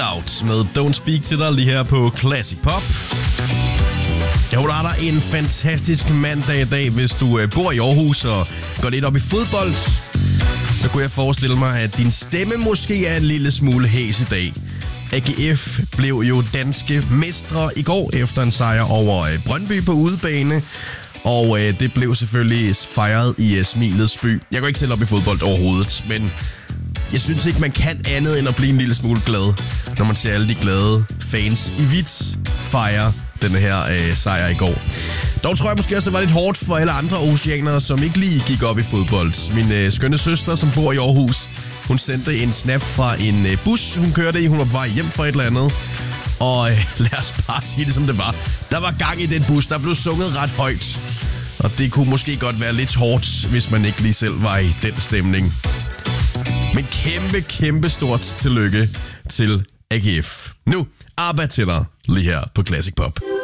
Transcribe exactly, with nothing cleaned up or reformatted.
Out med Don't Speak til dig lige her på Classic Pop. Jeg håber, du har dig en fantastisk mandag i dag. Hvis du øh, bor i Aarhus og går lidt op i fodbold, så kunne jeg forestille mig, at din stemme måske er en lille smule hæs i dag. A G F blev jo danske mestre i går efter en sejr over øh, Brøndby på udebane. Og øh, det blev selvfølgelig fejret i øh, Smilets by. Jeg går ikke selv op i fodbold overhovedet, men jeg synes ikke, man kan andet end at blive en lille smule glad, når man ser alle de glade fans i hvidt fejre denne her øh, sejr i går. Dog tror jeg måske også, det var lidt hårdt for alle andre oceanere, som ikke lige gik op i fodbold. Min øh, skønne søster, som bor i Aarhus, hun sendte en snap fra en øh, bus, hun kørte i. Hun var på vej hjem fra et eller andet. Og øh, lad os bare sige det, som det var. Der var gang i den bus, der blev sunget ret højt. Og det kunne måske godt være lidt hårdt, hvis man ikke lige selv var i den stemning. Men kæmpe, kæmpe stort tillykke til A G F. Nu, ABBA til dig lige her på Classic Pop.